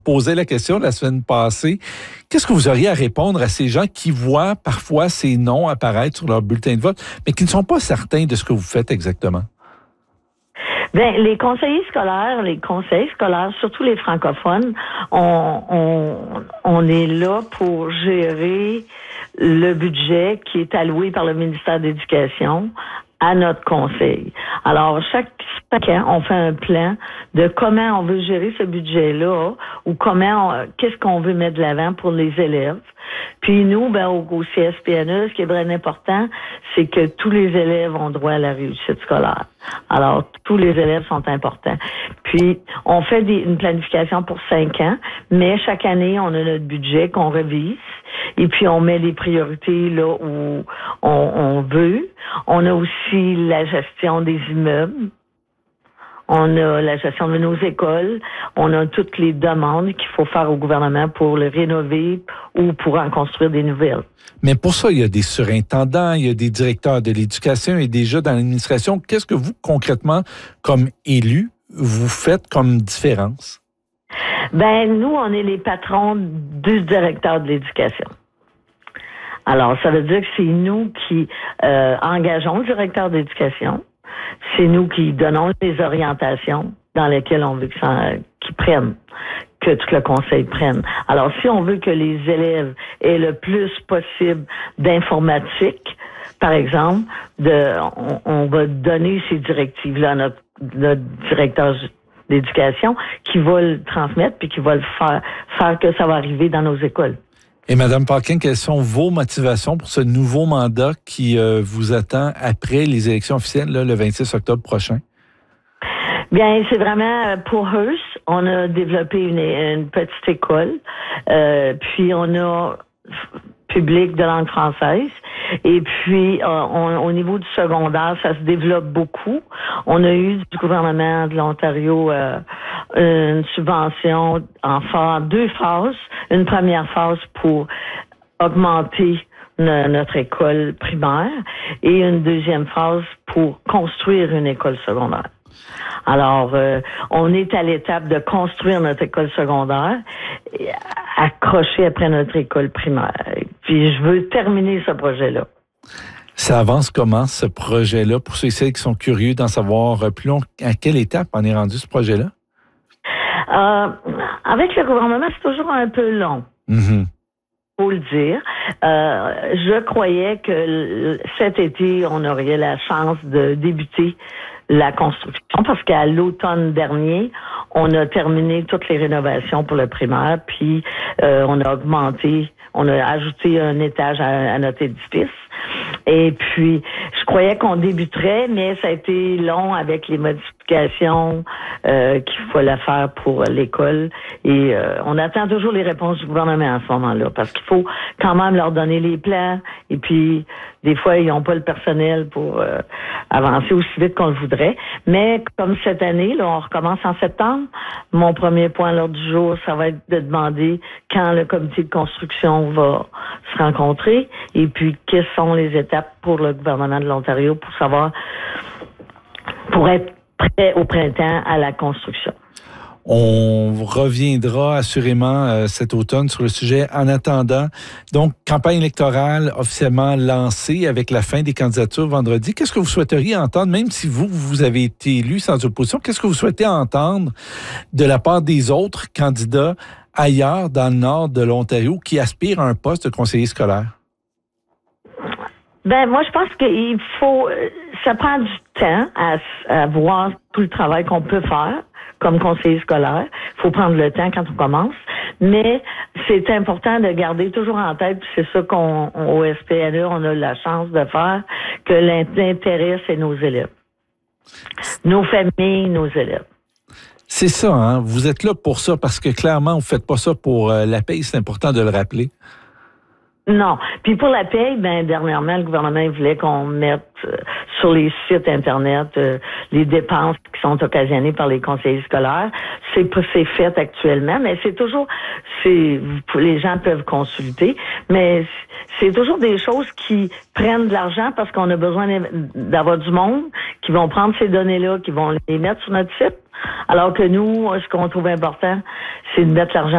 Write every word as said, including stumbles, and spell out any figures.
posais la question la semaine passée. Qu'est-ce que vous auriez à répondre à ces gens qui voient parfois ces noms apparaître sur leur bulletin de vote, mais qui ne sont pas certains de ce que vous faites exactement? Bien, les conseillers scolaires, les conseillers scolaires, surtout les francophones, on, on, on est là pour gérer le budget qui est alloué par le ministère de l'Éducation à notre conseil. Alors, chaque, chaque an, on fait un plan de comment on veut gérer ce budget-là ou comment, on, qu'est-ce qu'on veut mettre de l'avant pour les élèves. Puis nous, ben, au, au C S P N E, ce qui est vraiment important, c'est que tous les élèves ont droit à la réussite scolaire. Alors, tous les élèves sont importants. Puis, on fait des, une planification pour cinq ans, mais chaque année, on a notre budget qu'on revise. Et puis, on met les priorités là où on, on veut. On a aussi la gestion des immeubles. On a la gestion de nos écoles. On a toutes les demandes qu'il faut faire au gouvernement pour le rénover ou pour en construire des nouvelles. Mais pour ça, il y a des surintendants, il y a des directeurs de l'éducation et déjà dans l'administration. Qu'est-ce que vous, concrètement, comme élu, vous faites comme différence? Ben, nous, on est les patrons du directeur de l'éducation. Alors, ça veut dire que c'est nous qui euh, engageons le directeur d'éducation. C'est nous qui donnons les orientations dans lesquelles on veut qu'ils prennent, que tout le conseil prenne. Alors, si on veut que les élèves aient le plus possible d'informatique, par exemple, de, on, on va donner ces directives-là à notre, notre directeur d'éducation qui va le transmettre puis qui va le faire, faire que ça va arriver dans nos écoles. Et Mme Paquin, quelles sont vos motivations pour ce nouveau mandat qui euh, vous attend après les élections officielles, là, le vingt-six octobre prochain? Bien, c'est vraiment pour eux. On a développé une, une petite école, euh, puis on a public de langue française. Et puis, euh, on, au niveau du secondaire, ça se développe beaucoup. On a eu du gouvernement de l'Ontario euh, une subvention en phase, deux phases. Une première phase pour augmenter no, notre école primaire et une deuxième phase pour construire une école secondaire. Alors, euh, on est à l'étape de construire notre école secondaire, accrocher après notre école primaire. Puis, je veux terminer ce projet-là. Ça avance comment, ce projet-là, pour ceux et celles qui sont curieux d'en savoir plus long? À quelle étape on est rendu, ce projet-là? Euh, avec le gouvernement, c'est toujours un peu long. Mm-hmm. Faut le dire. Euh, je croyais que cet été, on aurait la chance de débuter la construction parce qu'à l'automne dernier, on a terminé toutes les rénovations pour le primaire, puis euh, on a augmenté, on a ajouté un étage à, à notre édifice. Et puis, je croyais qu'on débuterait, mais ça a été long avec les modifications euh, qu'il fallait faire pour l'école. Et euh, on attend toujours les réponses du gouvernement à ce moment-là, parce qu'il faut quand même leur donner les plans. Et puis, des fois, ils n'ont pas le personnel pour euh, avancer aussi vite qu'on le voudrait. Mais comme cette année, là, on recommence en septembre, mon premier point à l'ordre du jour, ça va être de demander quand le comité de construction va se rencontrer et puis quelles sont les étapes pour le gouvernement de l'Ontario pour savoir, pour être prêt au printemps à la construction. On reviendra assurément euh, cet automne sur le sujet. En attendant, donc, campagne électorale officiellement lancée avec la fin des candidatures vendredi. Qu'est-ce que vous souhaiteriez entendre, même si vous, vous avez été élu sans opposition, qu'est-ce que vous souhaitez entendre de la part des autres candidats ailleurs dans le nord de l'Ontario qui aspirent à un poste de conseiller scolaire? Ben, moi, je pense qu'il faut, ça prend du temps à, à voir tout le travail qu'on peut faire comme conseiller scolaire. Il faut prendre le temps quand on commence. Mais c'est important de garder toujours en tête, puis c'est ça qu'on, au S P N E, on a la chance de faire, que l'intérêt, c'est nos élèves. Nos familles, nos élèves. C'est ça, hein? Vous êtes là pour ça, parce que clairement, vous ne faites pas ça pour euh, la paye, c'est important de le rappeler. Non. Puis pour la paye, ben dernièrement, le gouvernement voulait qu'on mette euh, sur les sites Internet euh, les dépenses qui sont occasionnées par les conseillers scolaires. C'est c'est fait actuellement, mais c'est toujours, c'est les gens peuvent consulter, mais c'est toujours des choses qui prennent de l'argent parce qu'on a besoin d'avoir du monde qui vont prendre ces données-là, qui vont les mettre sur notre site. Alors que nous, ce qu'on trouve important, c'est de mettre l'argent